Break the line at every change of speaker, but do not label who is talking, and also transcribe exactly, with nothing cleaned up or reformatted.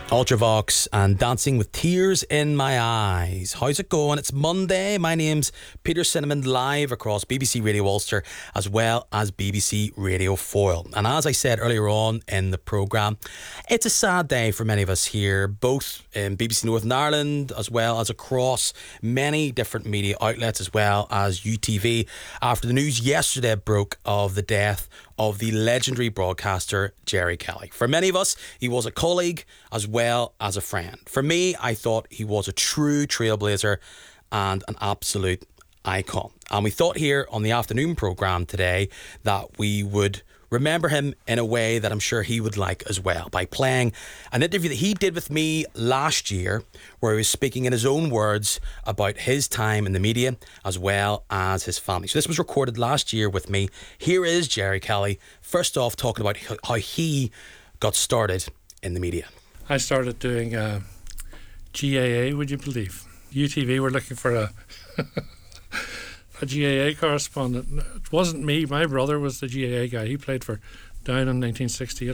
Ultravox and Dancing with Tears in My Eyes. How's it going? It's Monday. My name's Peter Cinnamon, live across B B C Radio Ulster as well as B B C Radio Foyle. And as I said earlier on in the programme, it's a sad day for many of us here, both in B B C Northern Ireland as well as across many different media outlets as well as U T V, after the news yesterday broke of the death of the legendary broadcaster Gerry Kelly. For many of us, he was a colleague as well as a friend. For me, I thought he was a true trailblazer and an absolute icon. And we thought here on the afternoon programme today that we would remember him in a way that I'm sure he would like as well, by playing an interview that he did with me last year, where he was speaking in his own words about his time in the media as well as his family. So this was recorded last year with me. Here is Gerry Kelly, first off talking about how he got started in the media.
I started doing uh, G A A, would you believe? U T V were looking for a a G A A correspondent. It wasn't me. My brother was the G A A guy. He played for Down in nineteen sixty-eight.